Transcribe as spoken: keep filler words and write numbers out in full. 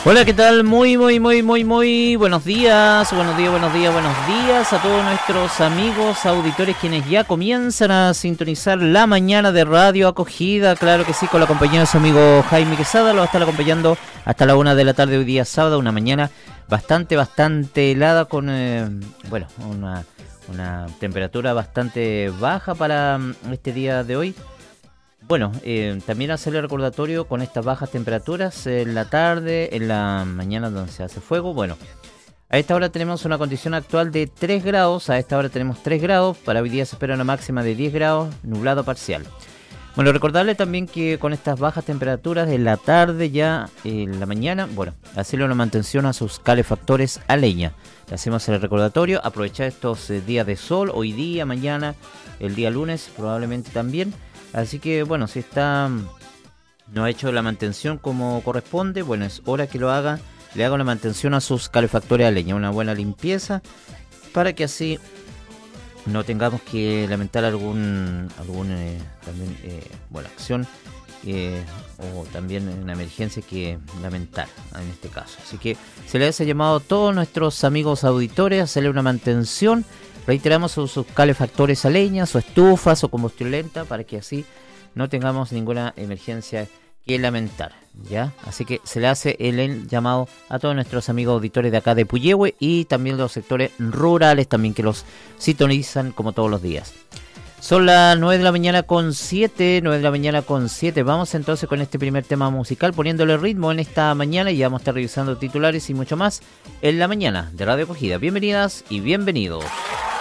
Hola, ¿qué tal? Muy, muy, muy, muy, muy buenos días, buenos días, buenos días, buenos días a todos nuestros amigos auditores quienes ya comienzan a sintonizar la mañana de Radio Acogida, claro que sí, con la compañía de su amigo Jaime Quesada, lo va a estar acompañando hasta la una de la tarde hoy día sábado, una mañana bastante, bastante helada con, eh, bueno, una, una temperatura bastante baja para este día de hoy. Bueno, eh, también hacerle recordatorio con estas bajas temperaturas en la tarde, en la mañana donde se hace fuego. Bueno, a esta hora tenemos una condición actual de tres grados, a esta hora tenemos tres grados, para hoy día se espera una máxima de diez grados, nublado parcial. Bueno, recordarle también que con estas bajas temperaturas en la tarde ya, en la mañana, bueno, hacerle una mantención a sus calefactores a leña. Le hacemos el recordatorio, aprovechar estos eh, días de sol, hoy día, mañana, el día lunes probablemente también. Así que bueno, si está no ha hecho la mantención como corresponde, bueno, es hora que lo haga, le haga una mantención a sus calefactores a leña, una buena limpieza, para que así no tengamos que lamentar algún, algún eh, también, eh, bueno, acción eh, o también una emergencia que lamentar en este caso. Así que se le hace llamado a todos nuestros amigos auditores a hacerle una mantención. Reiteramos sus, sus calefactores a leña, su estufa, su combustión lenta, para que así no tengamos ninguna emergencia que lamentar, ¿ya? Así que se le hace el, el llamado a todos nuestros amigos auditores de acá de Puyehue y también de los sectores rurales también que los sintonizan como todos los días. Son las nueve de la mañana con siete, nueve de la mañana con siete. Vamos entonces con este primer tema musical, poniéndole ritmo en esta mañana y vamos a estar revisando titulares y mucho más en la mañana de Radio Acogida. Bienvenidas y bienvenidos.